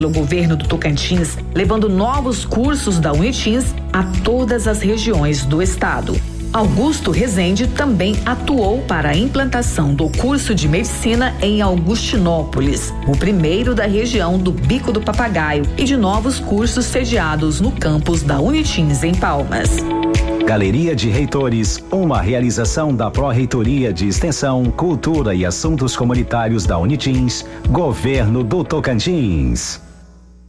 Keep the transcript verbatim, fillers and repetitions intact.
O governo do Tocantins, levando novos cursos da Unitins a todas as regiões do estado. Augusto Rezende também atuou para a implantação do curso de medicina em Augustinópolis, o primeiro da região do Bico do Papagaio, e de novos cursos sediados no campus da Unitins em Palmas. Galeria de Reitores, uma realização da Pró-Reitoria de Extensão, Cultura e Assuntos Comunitários da Unitins, Governo do Tocantins.